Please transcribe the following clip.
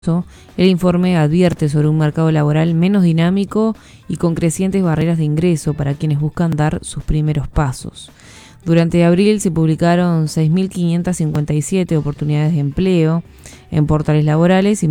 El informe advierte sobre un mercado laboral menos dinámico y con crecientes barreras de ingreso para quienes buscan dar sus primeros pasos. Durante abril se publicaron 6.557 oportunidades de empleo en portales laborales y